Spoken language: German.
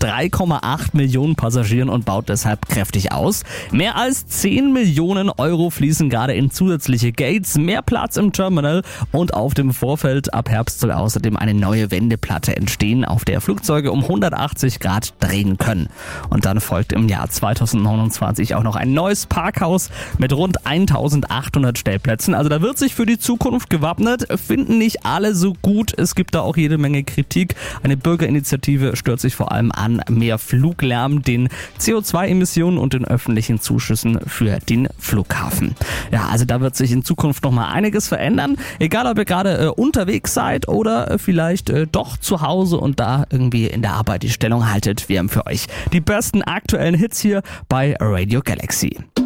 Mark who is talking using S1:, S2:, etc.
S1: 3,8 Millionen Passagieren und baut deshalb kräftig aus. Mehr als 10 Millionen Euro fließen gerade in zusätzliche Gates, mehr Platz im Terminal und auf dem Vorfeld. Ab Herbst soll außerdem eine neue Wendeplatte entstehen, auf der Flugzeuge um 180 Grad drehen können. Und dann folgt im Jahr 2029 auch noch ein neues Parkhaus mit rund 1800 Stellplätzen. Also da wird sich für die Zukunft gewappnet, finden nicht alle so gut. Es gibt da auch jede Menge Kritik. Eine Bürgerinitiative stört sich vor allem an mehr Fluglärm, den CO2-Emissionen und den öffentlichen Zuschüssen für den Flughafen. Ja, also da wird sich in Zukunft nochmal einiges verändern. Egal, ob ihr gerade unterwegs seid oder vielleicht doch zu Hause und da irgendwie in der Arbeit die Stellung haltet. Wir haben für euch die besten aktuellen Hits hier bei Radio Galaxy.